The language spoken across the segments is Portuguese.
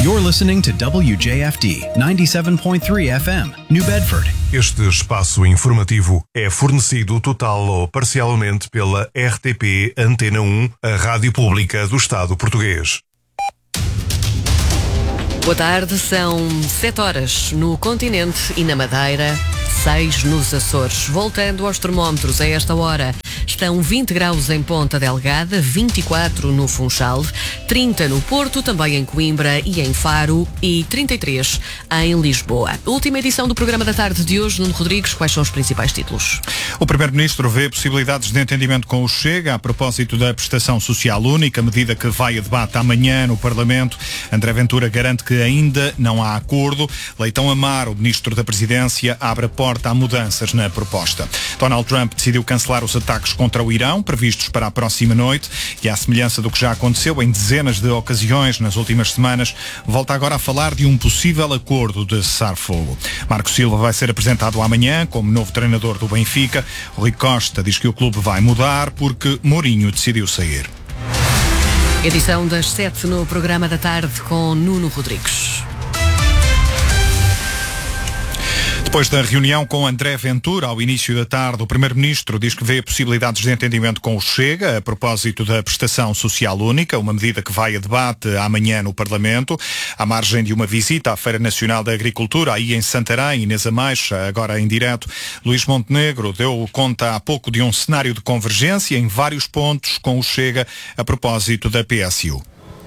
You're listening to WJFD 97.3 FM, New Bedford. Este espaço informativo é fornecido total ou parcialmente pela RTP Antena 1, a rádio pública do Estado português. Boa tarde, são 7 horas no continente e na Madeira, 6 nos Açores. Voltando aos termómetros a esta hora, estão 20 graus em Ponta Delgada, 24 no Funchal, 30 no Porto, também em Coimbra e em Faro e 33 em Lisboa. Última edição do programa da tarde de hoje. Nuno Rodrigues, quais são os principais títulos? O Primeiro-Ministro vê possibilidades de entendimento com o Chega a propósito da prestação social única, medida que vai a debate amanhã no Parlamento. André Ventura garante que ainda não há acordo. Leitão Amaro, o Ministro da Presidência, abre a porta a mudanças na proposta. Donald Trump decidiu cancelar os ataques contra o Irão, previstos para a próxima noite, e à semelhança do que já aconteceu em dezenas de ocasiões nas últimas semanas, volta agora a falar de um possível acordo de cessar-fogo. Marco Silva vai ser apresentado amanhã como novo treinador do Benfica. Rui Costa diz que o clube vai mudar porque Mourinho decidiu sair. Edição das 7 no programa da tarde com Nuno Rodrigues. Depois da reunião com André Ventura, ao início da tarde, o Primeiro-Ministro diz que vê possibilidades de entendimento com o Chega a propósito da prestação social única, uma medida que vai a debate amanhã no Parlamento, à margem de uma visita à Feira Nacional da Agricultura, aí em Santarém. Inês Ameixa, agora em direto. Luís Montenegro deu conta há pouco de um cenário de convergência em vários pontos com o Chega a propósito da PSU.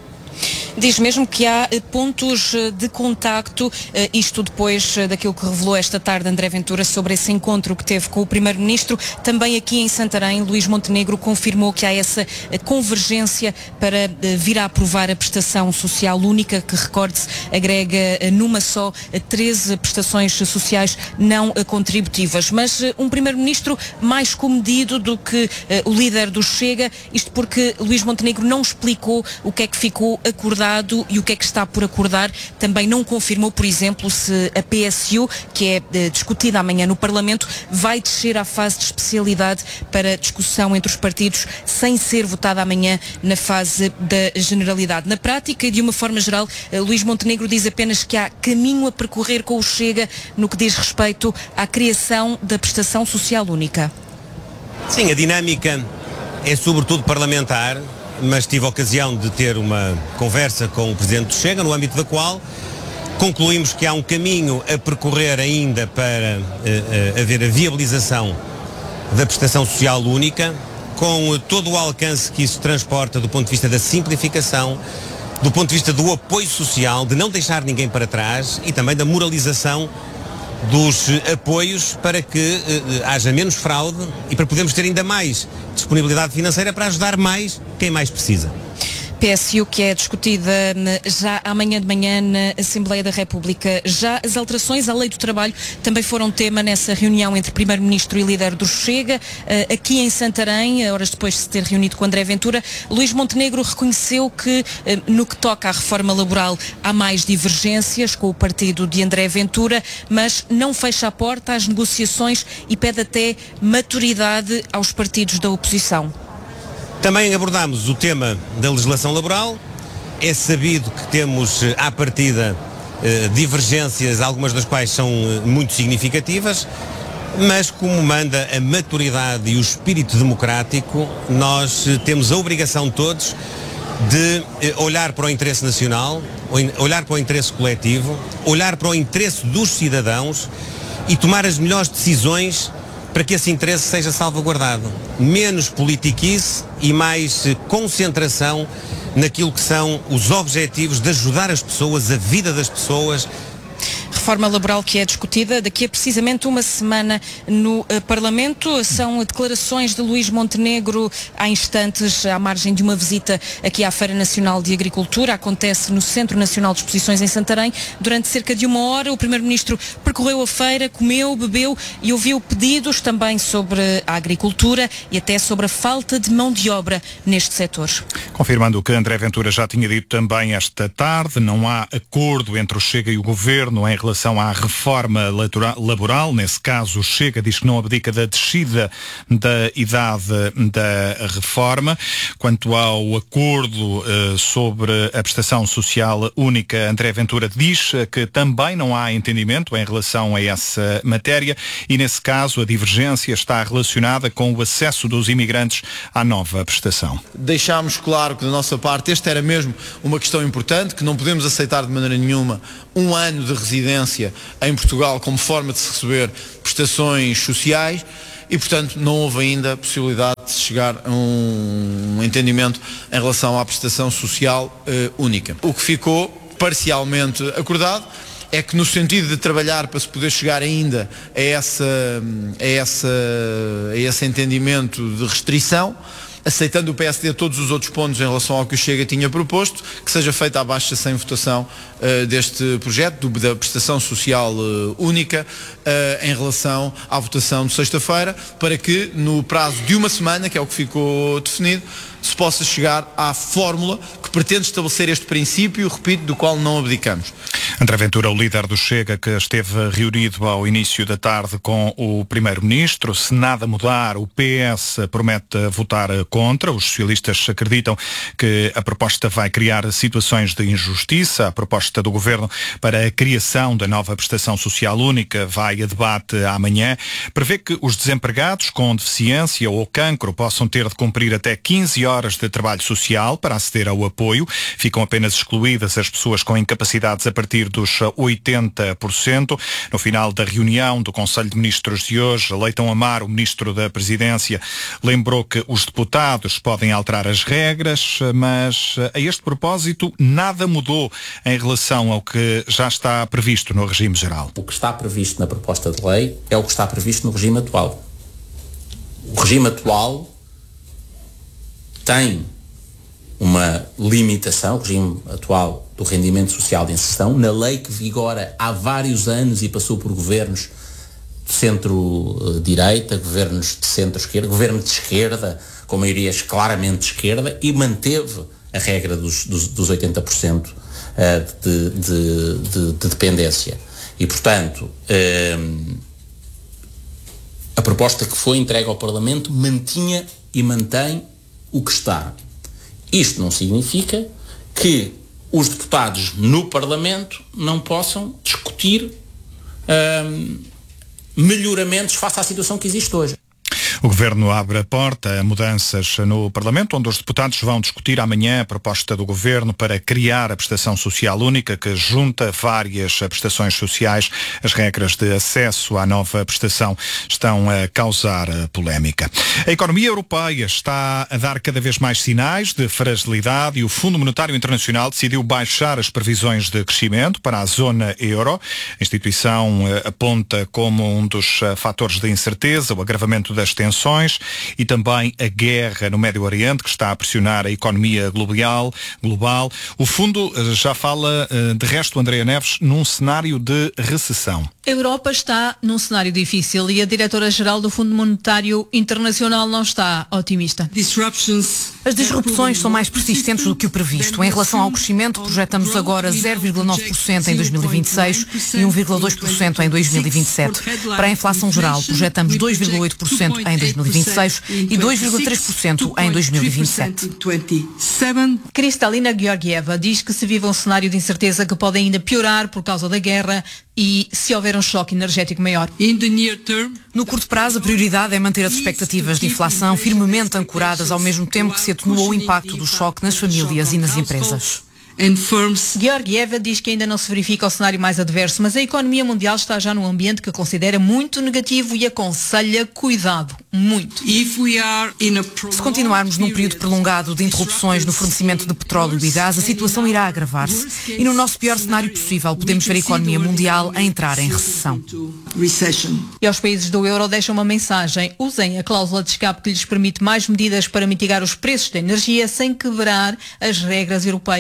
Diz mesmo que há pontos de contacto, isto depois daquilo que revelou esta tarde André Ventura sobre esse encontro que teve com o Primeiro-Ministro. Também aqui em Santarém, Luís Montenegro confirmou que há essa convergência para vir a aprovar a prestação social única, que, recorde-se, agrega numa só 13 prestações sociais não contributivas. Mas um Primeiro-Ministro mais comedido do que o líder do Chega, isto porque Luís Montenegro não explicou o que é que ficou acordado e o que é que está por acordar. Também não confirmou, por exemplo, se a PSU, que é discutida amanhã no Parlamento, vai descer à fase de especialidade para discussão entre os partidos, sem ser votada amanhã na fase da generalidade. Na prática e de uma forma geral, Luís Montenegro diz apenas que há caminho a percorrer com o Chega no que diz respeito à criação da prestação social única. Sim, a dinâmica é sobretudo parlamentar, mas tive a ocasião de ter uma conversa com o Presidente do Chega, no âmbito da qual concluímos que há um caminho a percorrer ainda para haver a viabilização da prestação social única, com todo o alcance que isso transporta do ponto de vista da simplificação, do ponto de vista do apoio social, de não deixar ninguém para trás e também da moralização dos apoios para que haja menos fraude e para podermos ter ainda mais disponibilidade financeira para ajudar mais quem mais precisa. PSU que é discutida já amanhã de manhã na Assembleia da República. Já as alterações à Lei do Trabalho também foram tema nessa reunião entre Primeiro-Ministro e líder do Chega. Aqui em Santarém, horas depois de se ter reunido com André Ventura, Luís Montenegro reconheceu que no que toca à reforma laboral há mais divergências com o partido de André Ventura, mas não fecha a porta às negociações e pede até maturidade aos partidos da oposição. Também abordámos o tema da legislação laboral. É sabido que temos, à partida, divergências, algumas das quais são muito significativas, mas como manda a maturidade e o espírito democrático, nós temos a obrigação todos de olhar para o interesse nacional, olhar para o interesse coletivo, olhar para o interesse dos cidadãos e tomar as melhores decisões para que esse interesse seja salvaguardado. Menos politiquice e mais concentração naquilo que são os objetivos de ajudar as pessoas, a vida das pessoas. Reforma laboral que é discutida daqui a precisamente uma semana no Parlamento. São declarações de Luís Montenegro há instantes, à margem de uma visita aqui à Feira Nacional de Agricultura. Acontece no Centro Nacional de Exposições em Santarém. Durante cerca de uma hora, o Primeiro-Ministro percorreu a feira, comeu, bebeu e ouviu pedidos também sobre a agricultura e até sobre a falta de mão de obra neste setor. Confirmando o que André Ventura já tinha dito também esta tarde, não há acordo entre o Chega e o Governo em relação relação à reforma laboral. Nesse caso, o Chega diz que não abdica da descida da idade da reforma. Quanto ao acordo sobre a prestação social única, André Ventura diz que também não há entendimento em relação a essa matéria e, nesse caso, a divergência está relacionada com o acesso dos imigrantes à nova prestação. Deixámos claro que da nossa parte esta era mesmo uma questão importante, que não podemos aceitar de maneira nenhuma um ano de residência em Portugal como forma de se receber prestações sociais e, portanto, não houve ainda a possibilidade de se chegar a um entendimento em relação à prestação social única. O que ficou parcialmente acordado é que, no sentido de trabalhar para se poder chegar ainda a esse entendimento de restrição, aceitando o PSD todos os outros pontos em relação ao que o Chega tinha proposto, que seja feita a baixa sem votação deste projeto, da prestação social única, em relação à votação de sexta-feira, para que no prazo de uma semana, que é o que ficou definido, se possa chegar à fórmula que pretende estabelecer este princípio, repito, do qual não abdicamos. André Ventura, o líder do Chega, que esteve reunido ao início da tarde com o Primeiro-Ministro. Se nada mudar, o PS promete votar contra. Os socialistas acreditam que a proposta vai criar situações de injustiça. A proposta do Governo para a criação da nova prestação social única vai a debate amanhã. Prevê que os desempregados com deficiência ou cancro possam ter de cumprir até 15 horas de trabalho social para aceder ao apoio. Ficam apenas excluídas as pessoas com incapacidades a partir dos 80%. No final da reunião do Conselho de Ministros de hoje, Leitão Amaro, o Ministro da Presidência, lembrou que os deputados podem alterar as regras, mas a este propósito nada mudou em relação ao que já está previsto no regime geral. O que está previsto na proposta de lei é o que está previsto no regime atual. O regime atual tem uma limitação, o regime atual do rendimento social de inserção, na lei que vigora há vários anos e passou por governos de centro-direita, governos de centro-esquerda, governo de esquerda, com maiorias claramente de esquerda, e manteve a regra dos 80% de dependência. E, portanto, a proposta que foi entregue ao Parlamento mantinha e mantém o que está. Isto não significa que os deputados no Parlamento não possam discutir melhoramentos face à situação que existe hoje. O Governo abre a porta a mudanças no Parlamento, onde os deputados vão discutir amanhã a proposta do Governo para criar a prestação social única, que junta várias prestações sociais. As regras de acesso à nova prestação estão a causar polémica. A economia europeia está a dar cada vez mais sinais de fragilidade e o Fundo Monetário Internacional decidiu baixar as previsões de crescimento para a zona euro. A instituição aponta como um dos fatores de incerteza o agravamento das tensões e também a guerra no Médio Oriente, que está a pressionar a economia global. O fundo já fala, de resto, Andréa Neves, num cenário de recessão. A Europa está num cenário difícil e a diretora-geral do Fundo Monetário Internacional não está otimista. As disrupções são mais persistentes do que o previsto. Em relação ao crescimento, projetamos agora 0,9% em 2026 e 1,2% em 2027. Para a inflação geral, projetamos 2,8% em 2026 e 2,3% em 2027. Kristalina Georgieva diz que se vive um cenário de incerteza que pode ainda piorar por causa da guerra e se houver um choque energético maior. No curto prazo, a prioridade é manter as expectativas de inflação firmemente ancoradas, ao mesmo tempo que se atenua o impacto do choque nas famílias e nas empresas. Georgieva diz que ainda não se verifica o cenário mais adverso, mas a economia mundial está já num ambiente que considera muito negativo e aconselha cuidado, muito. Se continuarmos num período prolongado de interrupções no fornecimento de petróleo e gás, a situação irá agravar-se e no nosso pior cenário possível podemos ver a economia mundial a entrar em recessão. E aos países do euro deixam uma mensagem: usem a cláusula de escape que lhes permite mais medidas para mitigar os preços da energia sem quebrar as regras europeias, mas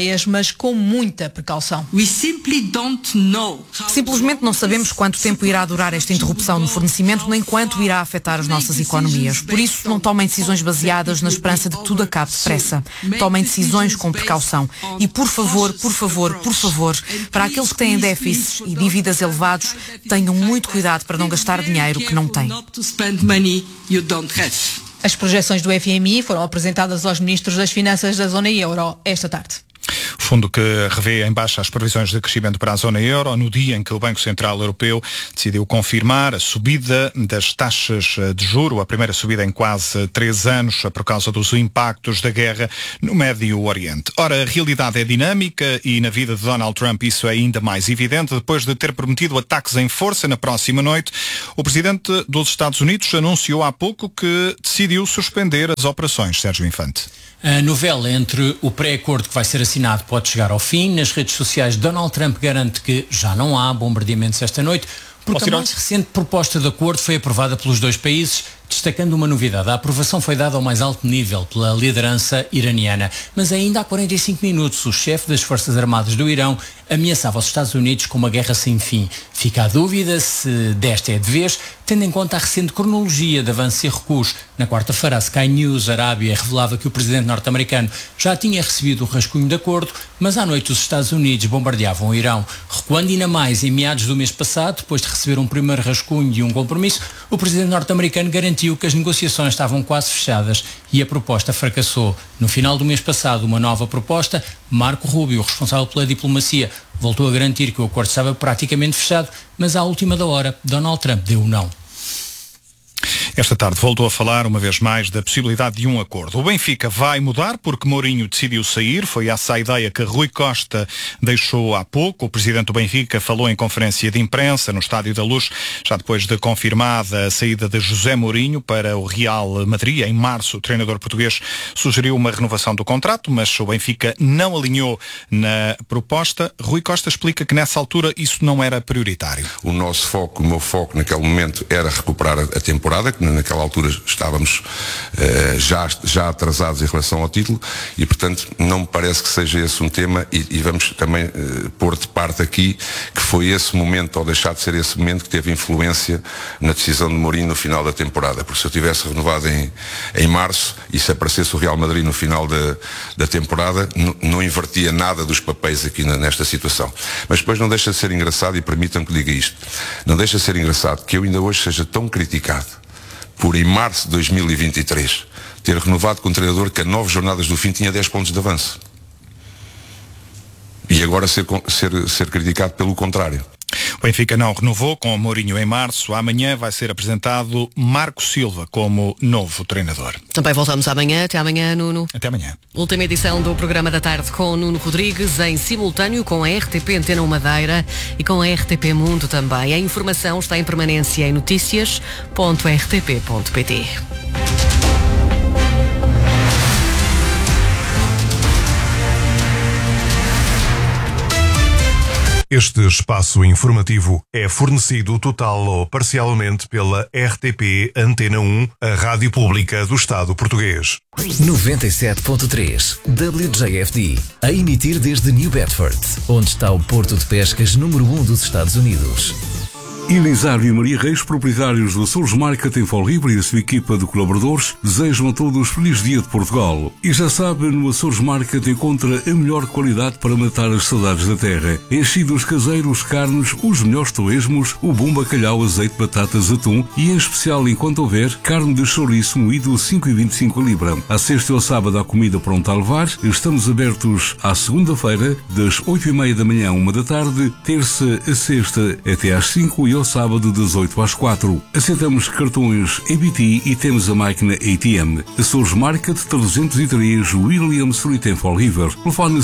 mas com muita precaução. Simplesmente não sabemos quanto tempo irá durar esta interrupção no fornecimento, nem quanto irá afetar as nossas economias. Por isso, não tomem decisões baseadas na esperança de que tudo acabe depressa. Tomem decisões com precaução. E por favor, para aqueles que têm déficits e dívidas elevados, tenham muito cuidado para não gastar dinheiro que não têm. As projeções do FMI foram apresentadas aos ministros das Finanças da Zona Euro esta tarde. Fundo que revê em baixa as previsões de crescimento para a zona euro no dia em que o Banco Central Europeu decidiu confirmar a subida das taxas de juro, a primeira subida em quase 3 anos por causa dos impactos da guerra no Médio Oriente. Ora, a realidade é dinâmica e na vida de Donald Trump isso é ainda mais evidente. Depois de ter prometido ataques em força na próxima noite, o presidente dos Estados Unidos anunciou há pouco que decidiu suspender as operações. Sérgio Infante. A novela entre o pré-acordo que vai ser assinado pode chegar ao fim. Nas redes sociais, Donald Trump garante que já não há bombardeamentos esta noite, porque a mais recente proposta de acordo foi aprovada pelos dois países, destacando uma novidade. A aprovação foi dada ao mais alto nível pela liderança iraniana. Mas ainda há 45 minutos, o chefe das Forças Armadas do Irão ameaçava os Estados Unidos com uma guerra sem fim. Fica a dúvida se desta é de vez, tendo em conta a recente cronologia de avanços e recuos. Na quarta-feira, a Sky News Arábia revelava que o presidente norte-americano já tinha recebido o rascunho de acordo, mas à noite os Estados Unidos bombardeavam o Irão. Recuando ainda mais, em meados do mês passado, depois de receber um primeiro rascunho e um compromisso, o presidente norte-americano garantiu que as negociações estavam quase fechadas e a proposta fracassou. No final do mês passado, uma nova proposta, Marco Rubio, responsável pela diplomacia, voltou a garantir que o acordo estava praticamente fechado, mas à última da hora, Donald Trump deu um não. Esta tarde voltou a falar uma vez mais da possibilidade de um acordo. O Benfica vai mudar porque Mourinho decidiu sair. Foi essa a ideia que Rui Costa deixou há pouco. O presidente do Benfica falou em conferência de imprensa no Estádio da Luz, já depois de confirmada a saída de José Mourinho para o Real Madrid. Em março, o treinador português sugeriu uma renovação do contrato, mas o Benfica não alinhou na proposta. Rui Costa explica que nessa altura isso não era prioritário. O meu foco naquele momento era recuperar a temporada, que naquela altura estávamos já atrasados em relação ao título e, portanto, não me parece que seja esse um tema e vamos também pôr de parte aqui que foi esse momento, ou deixar de ser esse momento, que teve influência na decisão de Mourinho no final da temporada, porque se eu tivesse renovado em março e se aparecesse o Real Madrid no final da temporada, não invertia nada dos papéis aqui nesta situação. Mas depois não deixa de ser engraçado, e permitam que diga isto, não deixa de ser engraçado que eu ainda hoje seja tão criticado por, em março de 2023, ter renovado com um treinador que a 9 jornadas do fim tinha 10 pontos de avanço. E agora ser criticado pelo contrário. O Benfica não renovou com o Mourinho em março. Amanhã vai ser apresentado Marco Silva como novo treinador. Também voltamos amanhã. Até amanhã, Nuno. Até amanhã. Última edição do Programa da Tarde com Nuno Rodrigues, em simultâneo com a RTP Antena 1 Madeira e com a RTP Mundo também. A informação está em permanência em noticias.rtp.pt. Este espaço informativo é fornecido total ou parcialmente pela RTP Antena 1, a rádio pública do Estado português. 97.3 WJFD, a emitir desde New Bedford, onde está o porto de pescas número 1 dos Estados Unidos. Elisário e Maria Reis, proprietários do Açores Market em Fall River, e a sua equipa de colaboradores desejam a todos feliz dia de Portugal. E já sabe, no Açores Market encontra a melhor qualidade para matar as saudades da terra. Enchidos caseiros, carnes, os melhores torresmos, o bom bacalhau, azeite, batatas, atum e, em especial, enquanto houver, carne de chouriço moído 5,25 a libra. À sexta e ao sábado há comida pronta a levar. Estamos abertos à segunda-feira, das 8h30 da manhã à 1 da tarde, terça a sexta até às 5 e ao sábado das 8 às 4. Aceitamos cartões EBT e temos a máquina ATM. Açores Market 303 William Street em Fall River. Telefone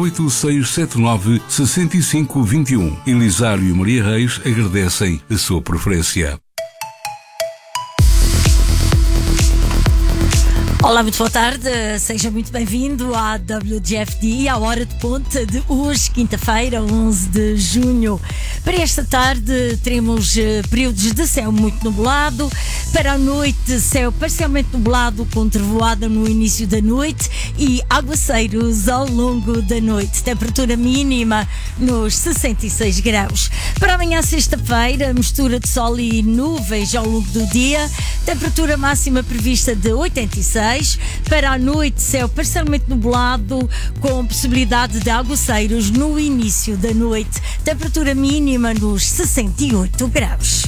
508-679-6521. Elisário e Maria Reis agradecem a sua preferência. Olá, muito boa tarde, seja muito bem-vindo à WGFD, à hora de ponta de hoje, quinta-feira, 11 de junho. Para esta tarde teremos períodos de céu muito nublado, para a noite céu parcialmente nublado com trevoada no início da noite e aguaceiros ao longo da noite. Temperatura mínima nos 66 graus. Para amanhã, sexta-feira, mistura de sol e nuvens ao longo do dia, temperatura máxima prevista de 86. Para a noite, céu parcialmente nublado com possibilidade de aguaceiros no início da noite. Temperatura mínima nos 68 graus.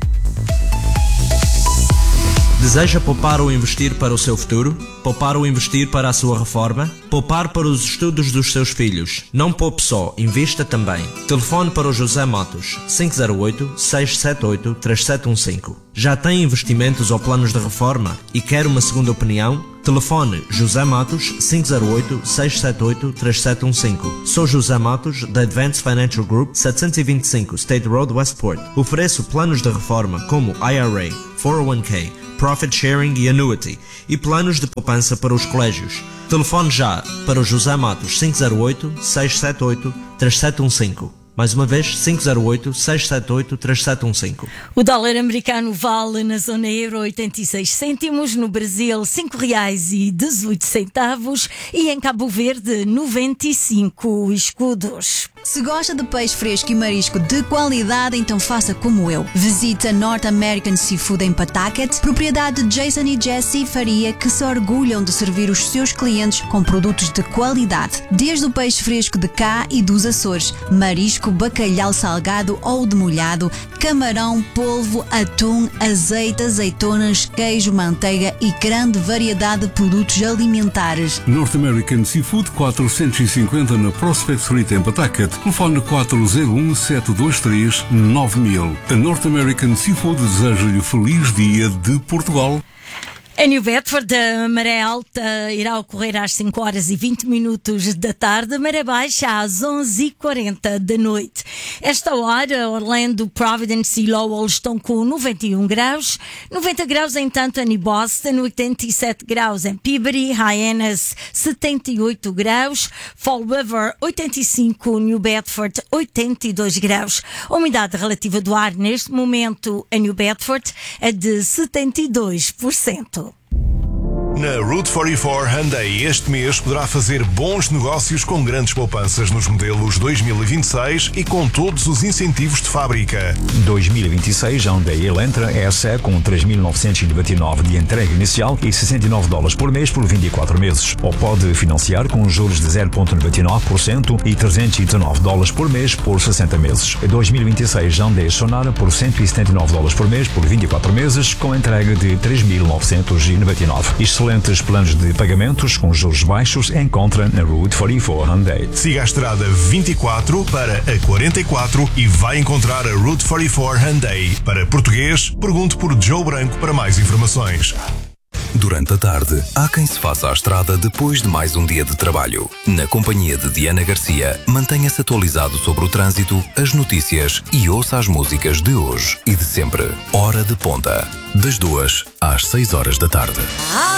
Deseja poupar ou investir para o seu futuro? Poupar ou investir para a sua reforma? Poupar para os estudos dos seus filhos? Não poupe só, invista também. Telefone para o José Matos, 508-678-3715. Já tem investimentos ou planos de reforma e quer uma segunda opinião? Telefone José Matos, 508-678-3715. Sou José Matos, da Advanced Financial Group, 725 State Road, Westport. Ofereço planos de reforma como IRA, 401k, Profit Sharing e Annuity e planos de poupança para os colégios. Telefone já para o José Matos, 508-678-3715. Mais uma vez, 508-678-3715. O dólar americano vale na zona euro 86 cêntimos, no Brasil R$5,18 e em Cabo Verde 95 escudos. Se gosta de peixe fresco e marisco de qualidade, então faça como eu. Visite a North American Seafood em Pawtucket, propriedade de Jason e Jessie Faria, que se orgulham de servir os seus clientes com produtos de qualidade. Desde o peixe fresco de cá e dos Açores, marisco, bacalhau salgado ou demolhado, camarão, polvo, atum, azeite, azeitonas, queijo, manteiga e grande variedade de produtos alimentares. North American Seafood 450 na Prospect Street em Pawtucket. Telefone 401-723-9000. A North American Seafood deseja-lhe feliz dia de Portugal. Em New Bedford, a maré alta irá ocorrer às 5 horas e 20 minutos da tarde, maré baixa às 11h40 da noite. Esta hora, Orlando, Providence e Lowell estão com 91 graus, 90 graus em Tanton e Boston, 87 graus em Peabody, Hyannis, 78 graus, Fall River, 85, New Bedford, 82 graus. A umidade relativa do ar neste momento em New Bedford é de 72%. Na Route 44 Hyundai este mês poderá fazer bons negócios com grandes poupanças nos modelos 2026 e com todos os incentivos de fábrica. 2026 Hyundai Elantra SE com 3.999 de entrega inicial e $69 por mês por 24 meses. Ou pode financiar com juros de 0,99% e $319 por mês por 60 meses. 2026 Hyundai Sonara por $179 por mês por 24 meses com entrega de 3.999. Excelentes planos de pagamentos com juros baixos encontra na Route 44 Hyundai. Siga a estrada 24 para a 44 e vai encontrar a Route 44 Hyundai. Para português, pergunte por Joe Branco para mais informações. Durante a tarde, há quem se faça à estrada depois de mais um dia de trabalho. Na companhia de Diana Garcia, mantenha-se atualizado sobre o trânsito, as notícias e ouça as músicas de hoje e de sempre. Hora de Ponta, das 2 às 6 horas da tarde.